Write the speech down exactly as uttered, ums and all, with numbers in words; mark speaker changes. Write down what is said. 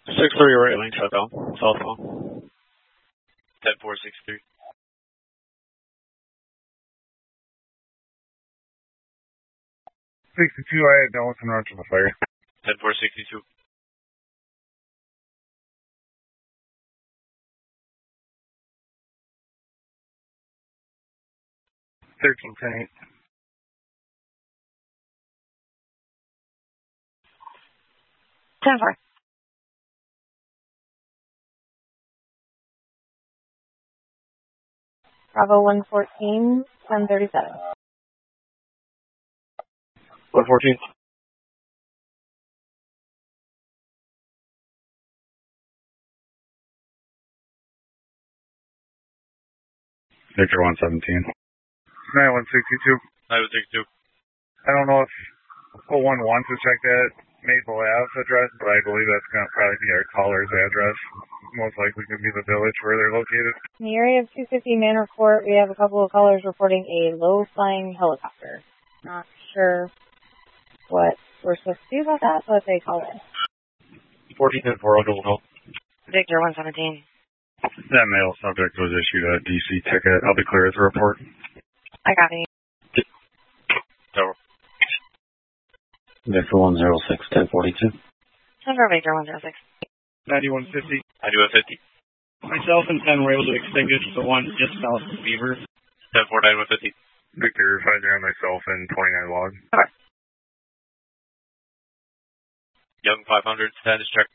Speaker 1: six three right lane shutdown, southbound. ten four six three.
Speaker 2: sixty-two, I had Donaldson Road to the fire.
Speaker 1: ten four sixty-two.
Speaker 2: thirteen ten eight.
Speaker 3: ten four. Bravo one fourteen, ten thirty-seven.
Speaker 1: one fourteen.
Speaker 2: Victor one seventeen. nine one sixty-two.
Speaker 1: nine one sixty-two.
Speaker 2: I don't know if oh one wants to check that Maple Ave address, but I believe that's going to probably be our caller's address. Most likely could be the village where they're located.
Speaker 3: In the area of two fifty Manor Court, we have a couple of callers reporting a low-flying helicopter. Not sure what we're supposed to do about that, but they call in.
Speaker 1: fourteen and four, double call.
Speaker 3: Victor one seventeen.
Speaker 2: That male subject was issued a D C ticket. I'll be clear with the report.
Speaker 3: I got it.
Speaker 1: Over.
Speaker 4: Victor one zero six, ten forty-two.
Speaker 3: Denver Victor one zero six.
Speaker 5: ninety-one fifty.
Speaker 1: ninety-one fifty.
Speaker 5: Myself and ten were able to extinguish the one just south of Beaver.
Speaker 1: ten four nine one fifty.
Speaker 2: Victor five zero myself and twenty-nine log.
Speaker 3: Okay.
Speaker 1: Young five hundred, status check.